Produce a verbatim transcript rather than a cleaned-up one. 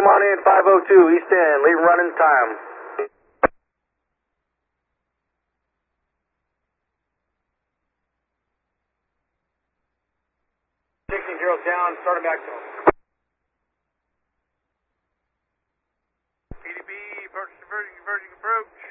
come on in, five oh two, East End, leave running time. sixteen zeros down, starting back to him. P D B, approach, converging, converging approach.